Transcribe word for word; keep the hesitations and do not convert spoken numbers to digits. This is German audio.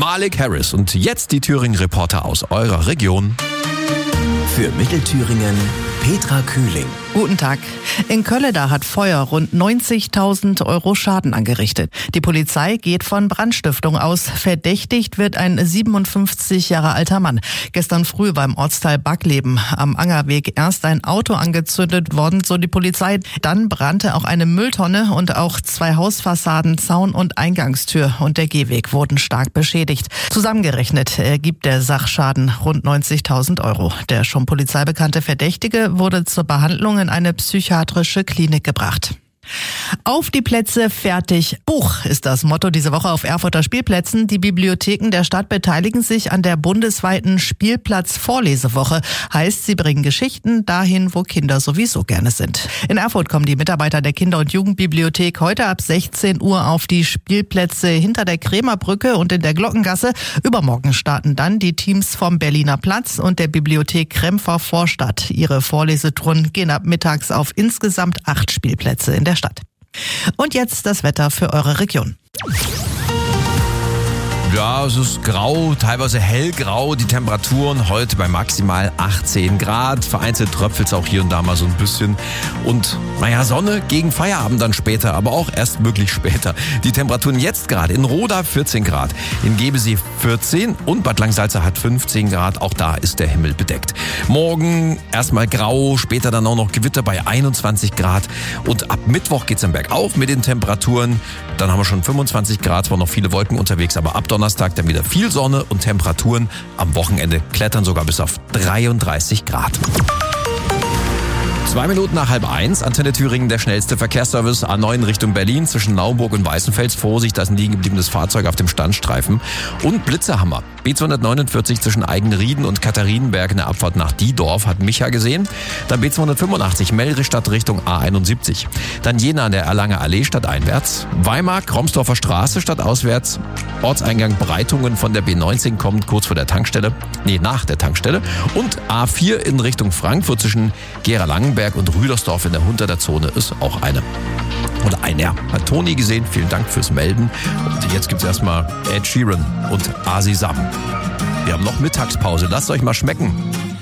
Malik Harris. Und jetzt die Thüringen-Reporter aus eurer Region. Für Mittelthüringen Petra Kühling. Guten Tag. In Kölleda hat Feuer rund neunzigtausend Euro Schaden angerichtet. Die Polizei geht von Brandstiftung aus. Verdächtigt wird ein siebenundfünfzig Jahre alter Mann. Gestern früh war im Ortsteil Backleben am Angerweg erst ein Auto angezündet worden, so die Polizei. Dann brannte auch eine Mülltonne und auch zwei Hausfassaden, Zaun und Eingangstür und der Gehweg wurden stark beschädigt. Zusammengerechnet ergibt der Sachschaden rund neunzigtausend Euro. Der schon polizeibekannte Verdächtige wurde zur Behandlung in eine psychiatrische Klinik gebracht. Auf die Plätze, fertig, Buch ist das Motto diese Woche auf Erfurter Spielplätzen. Die Bibliotheken der Stadt beteiligen sich an der bundesweiten Spielplatz-Vorlesewoche. Heißt, sie bringen Geschichten dahin, wo Kinder sowieso gerne sind. In Erfurt kommen die Mitarbeiter der Kinder- und Jugendbibliothek heute ab sechzehn Uhr auf die Spielplätze hinter der Krämerbrücke und in der Glockengasse. Übermorgen starten dann die Teams vom Berliner Platz und der Bibliothek Krempfer Vorstadt. Ihre Vorlesetouren gehen ab mittags auf insgesamt acht Spielplätze in der Stadt. Und jetzt das Wetter für eure Region. Ja, es ist grau, teilweise hellgrau. Die Temperaturen heute bei maximal achtzehn Grad. Vereinzelt tröpfelt es auch hier und da mal so ein bisschen. Und naja, Sonne gegen Feierabend dann später, aber auch erst wirklich später. Die Temperaturen jetzt gerade in Roda vierzehn Grad, in Gebesee vierzehn und Bad Langsalza hat fünfzehn Grad. Auch da ist der Himmel bedeckt. Morgen erstmal grau, später dann auch noch Gewitter bei einundzwanzig Grad. Und ab Mittwoch geht's dann bergauf mit den Temperaturen. Dann haben wir schon fünfundzwanzig Grad, zwar noch viele Wolken unterwegs, aber ab Donnerstag dann wieder viel Sonne und Temperaturen am Wochenende klettern sogar bis auf dreiunddreißig Grad. Zwei Minuten nach halb eins, Antenne Thüringen, der schnellste Verkehrsservice A neun Richtung Berlin zwischen Naumburg und Weißenfels. Vorsicht, da ist ein liegen gebliebenes Fahrzeug auf dem Standstreifen. Und Blitzerhammer. B zweihundertneunundvierzig zwischen Eigenrieden und Katharinenberg in der Abfahrt nach Diedorf hat Micha gesehen. Dann B zweihundertfünfundachtzig Melristadt Richtung A einundsiebzig. Dann Jena an der Erlanger Allee stadteinwärts. Weimar, Kromsdorfer Straße stadtauswärts. Ortseingang Breitungen von der B neunzehn kommt kurz vor der Tankstelle. Nee, nach der Tankstelle. Und A vier in Richtung Frankfurt zwischen Gera-Langenberg und Rüdersdorf in der Hunterter Zone ist auch eine. Oder einer. Hat Toni gesehen. Vielen Dank fürs Melden. Und jetzt gibt's erstmal Ed Sheeran und Asi Sam. Wir haben noch Mittagspause. Lasst euch mal schmecken.